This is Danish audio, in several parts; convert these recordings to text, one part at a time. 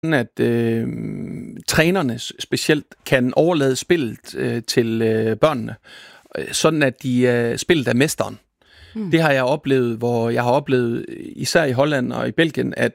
at trænerne specielt kan overlade spillet til børnene, sådan at spillet er mesteren. Det har jeg oplevet, især i Holland og i Belgien, at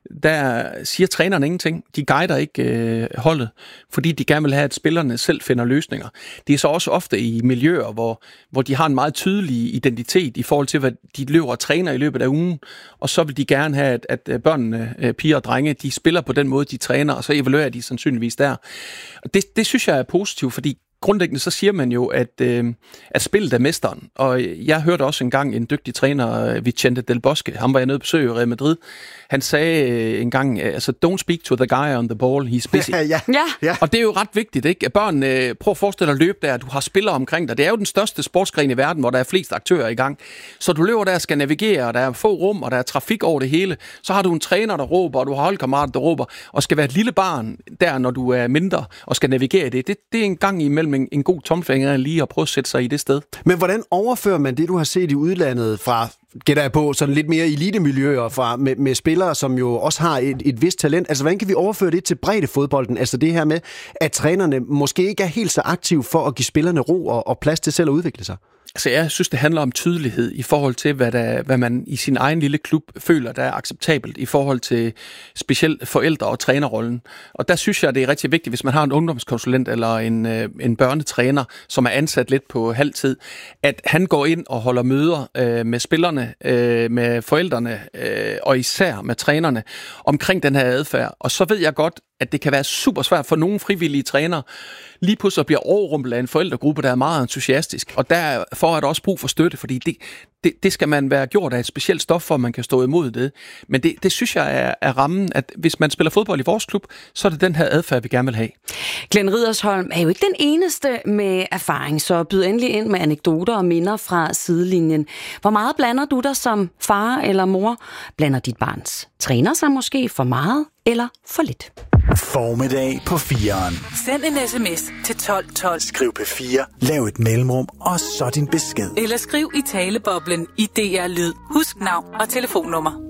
der siger trænerne ingenting. De guider ikke holdet, fordi de gerne vil have, at spillerne selv finder løsninger. Det er så også ofte i miljøer, hvor de har en meget tydelig identitet i forhold til, hvad de løber og træner i løbet af ugen, og så vil de gerne have, at børnene, piger og drenge, de spiller på den måde, de træner, og så evaluerer de sandsynligvis der. Og det synes jeg er positivt, fordi grundlæggende så siger man jo, at spillet er mesteren. Og jeg hørte også engang en dygtig træner, Vicente Del Bosque, ham var jeg nede at besøge i Real Madrid. Han sagde engang, altså, don't speak to the guy on the ball, he's busy. Ja. Og det er jo ret vigtigt, ikke? At børn, prøv at forestille dig at løbe der, at du har spillere omkring dig. Det er jo den største sportsgren i verden, hvor der er flest aktører i gang. Så du løber der og skal navigere, og der er få rum, og der er trafik over det hele. Så har du en træner, der råber, og du har holdkammerater, der råber, og skal være et lille barn der, når du er mindre, og skal navigere i det. Det er en gang imellem en god tommelfinger lige at prøve at sætte sig i det sted. Men hvordan overfører man det, du har set i udlandet fra, gætter jeg på, sådan lidt mere elitemiljøer med spillere, som jo også har et vist talent? Altså, hvordan kan vi overføre det til breddefodbolden? Altså det her med, at trænerne måske ikke er helt så aktive for at give spillerne ro og plads til selv at udvikle sig? Altså, jeg synes, det handler om tydelighed i forhold til, hvad man i sin egen lille klub føler, der er acceptabelt i forhold til specielt forældre- og trænerrollen. Og der synes jeg, det er rigtig vigtigt, hvis man har en ungdomskonsulent eller en børnetræner, som er ansat lidt på halv tid, at han går ind og holder møder med spillerne, med forældrene og især med trænerne omkring den her adfærd. Og så ved jeg godt, at det kan være super svært for nogle frivillige trænere lige pludselig bliver overrumplet af en forældregruppe, der er meget entusiastisk. Og derfor er der også brug for støtte, fordi det skal man være gjort af et specielt stof, for at man kan stå imod det. Men det synes jeg er rammen, at hvis man spiller fodbold i vores klub, så er det den her adfærd, vi gerne vil have. Glenn Riddersholm er jo ikke den eneste med erfaring, så byd endelig ind med anekdoter og minder fra sidelinjen. Hvor meget blander du dig som far eller mor? Blander dit barns træner sig måske for meget eller for lidt? Formiddag på 4'eren. Send en sms til 1212. Skriv P4, lav et mellemrum, og så din besked. Eller skriv i taleboblen i DR Lyd. Husk navn og telefonnummer.